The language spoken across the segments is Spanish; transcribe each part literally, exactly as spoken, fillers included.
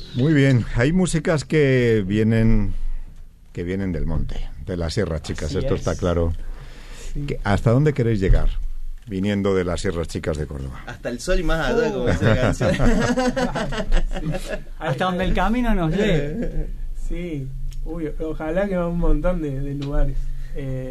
Muy bien, hay músicas que vienen que vienen del monte, de las sierras chicas, Así esto es. está claro. Sí. ¿Hasta dónde queréis llegar viniendo de las sierras chicas de Córdoba? Hasta el sol y más allá, como dice la canción. Hasta donde el camino nos lleve. Sí, uy, ojalá que va a un montón de, de lugares. Eh,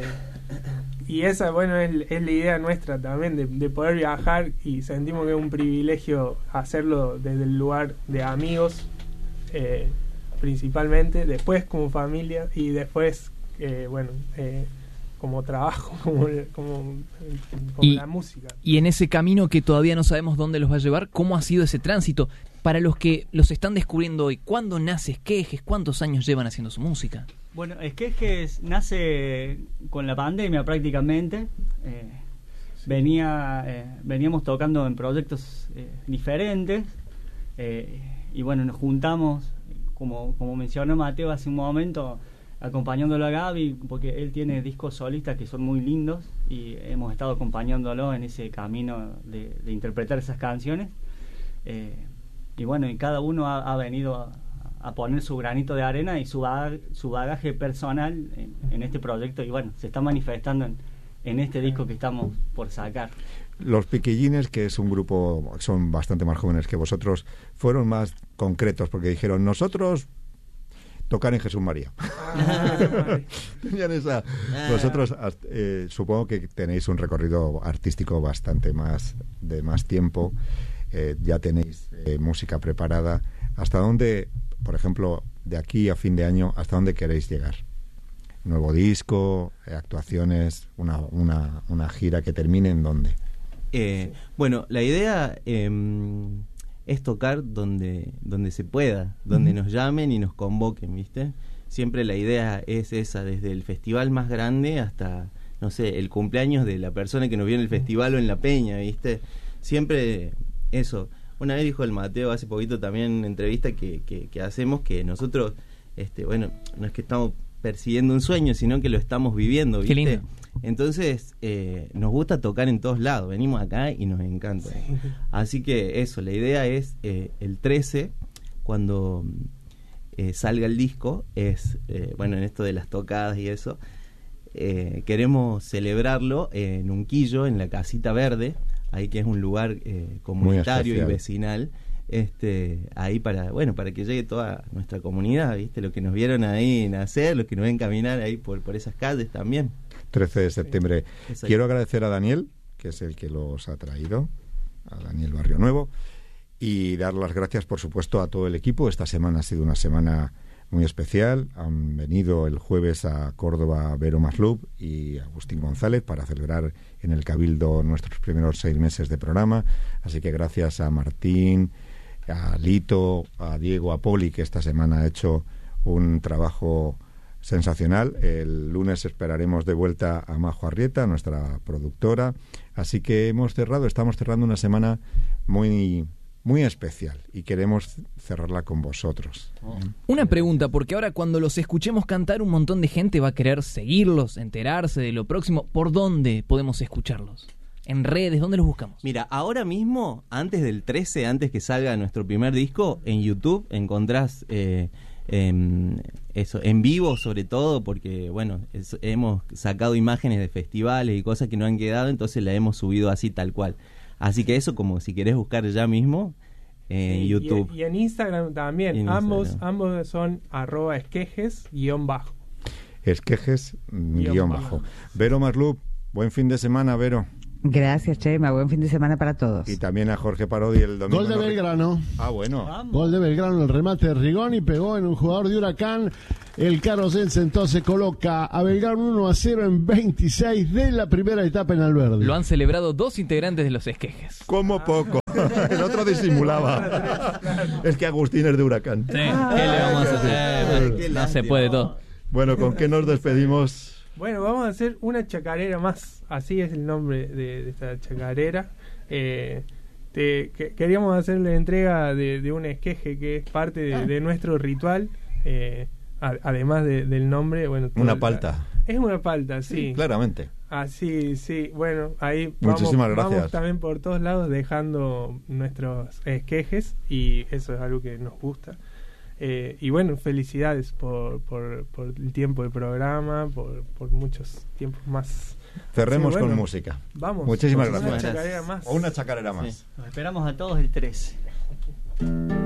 y esa, bueno, es, es la idea nuestra también, de, de poder viajar, y sentimos que es un privilegio hacerlo desde el lugar de amigos, eh, principalmente, después como familia y después, eh, bueno, eh, como trabajo, como, como, como y, la música. Y en ese camino que todavía no sabemos dónde los va a llevar, ¿cómo ha sido ese tránsito? Para los que los están descubriendo hoy, ¿cuándo nace Esquejes? ¿Cuántos años llevan haciendo su música? Bueno, Esquejes nace con la pandemia prácticamente. Eh, venía, eh, veníamos tocando en proyectos eh, diferentes, eh, y bueno, nos juntamos, como, como mencionó Mateo hace un momento, acompañándolo a Gaby, porque él tiene discos solistas que son muy lindos, y hemos estado acompañándolo en ese camino de, de interpretar esas canciones. Eh, y bueno, y cada uno ha, ha venido a, a poner su granito de arena y su, bag, su bagaje personal en, en este proyecto, y bueno, se está manifestando en, en este disco que estamos por sacar. Los Piquillines, que es un grupo, son bastante más jóvenes que vosotros, fueron más concretos porque dijeron, nosotros tocar en Jesús María. Ah, Tenían esa. Ah. Vosotros eh, supongo que tenéis un recorrido artístico bastante más de más tiempo, eh, ya tenéis eh, música preparada. ¿Hasta dónde, por ejemplo, de aquí a fin de año, hasta dónde queréis llegar? ¿Nuevo disco, eh, actuaciones, una, una, una gira que termine en dónde? Eh, bueno, la idea eh, es tocar donde donde se pueda, donde uh-huh. nos llamen y nos convoquen, ¿viste? Siempre la idea es esa, desde el festival más grande hasta, no sé, el cumpleaños de la persona que nos vio en el festival o en la peña, ¿viste? Siempre eso. Una vez dijo el Mateo hace poquito también en entrevista que, que, que hacemos, que nosotros, este, bueno, no es que estamos persiguiendo un sueño, sino que lo estamos viviendo, ¿viste? Qué lindo. Entonces, eh, nos gusta tocar en todos lados, venimos acá y nos encanta. Sí. Así que eso, la idea es eh, el trece, cuando eh, salga el disco, es, eh, bueno, en esto de las tocadas y eso, eh, queremos celebrarlo en Unquillo, en la Casita Verde, ahí que es un lugar eh, comunitario y vecinal, este ahí para, bueno, para que llegue toda nuestra comunidad, ¿viste? Los que nos vieron ahí nacer, los que nos ven caminar ahí por, por esas calles también. trece de septiembre. Sí. Quiero agradecer a Daniel, que es el que los ha traído, a Daniel Barrio Nuevo, y dar las gracias, por supuesto, a todo el equipo. Esta semana ha sido una semana muy especial. Han venido el jueves a Córdoba Vero Maslub y Agustín González para celebrar en el Cabildo nuestros primeros seis meses de programa. Así que gracias a Martín, a Lito, a Diego, a Poli, que esta semana ha hecho un trabajo sensacional. El lunes esperaremos de vuelta a Majo Arrieta, nuestra productora. Así que hemos cerrado, estamos cerrando una semana muy, muy especial y queremos cerrarla con vosotros. Oh. Una pregunta, porque ahora cuando los escuchemos cantar, un montón de gente va a querer seguirlos, enterarse de lo próximo. ¿Por dónde podemos escucharlos? ¿En redes? ¿Dónde los buscamos? Mira, ahora mismo, antes del trece, antes que salga nuestro primer disco, en YouTube encontrás eh, eh, eso, en vivo sobre todo, porque bueno, es, hemos sacado imágenes de festivales y cosas que no han quedado, entonces la hemos subido así tal cual. Así que eso, como si querés buscar ya mismo en sí, YouTube. Y, y en Instagram también, en ambos Instagram. ambos son arroba esquejes guión bajo. Esquejes guión, guión bajo. bajo. Vero Maslub, buen fin de semana, Vero. Gracias, Chema. Buen fin de semana para todos. Y también a Jorge Parodi el domingo. Gol de Belgrano. Ah, bueno. Vamos. Gol de Belgrano, el remate de Rigoni pegó en un jugador de Huracán. El Carrosense entonces coloca a Belgrano uno a cero en veintiséis de la primera etapa en Alberdi. Lo han celebrado dos integrantes de los Esquejes. Como poco. El otro disimulaba. Es que Agustín es de Huracán. Sí, ¿qué le vamos a hacer? No se puede todo. Bueno, ¿con qué nos despedimos? Bueno, vamos a hacer una chacarera más, así es el nombre de, de esta chacarera. Eh, te, que, queríamos hacerle entrega de, de un esqueje que es parte de, de nuestro ritual, eh, a, además de, del nombre. Bueno, una palta. La, es una palta, sí. sí. Claramente. Así, sí, bueno, ahí Muchísimas vamos, gracias. vamos también por todos lados dejando nuestros esquejes y eso es algo que nos gusta. Eh, y bueno, felicidades por, por, por el tiempo de programa, por, por muchos tiempos más. Cerremos Sí, bueno, con música. Vamos. Muchísimas Una gracias. chacarera más. O una chacarera más. Los esperamos a todos el trece.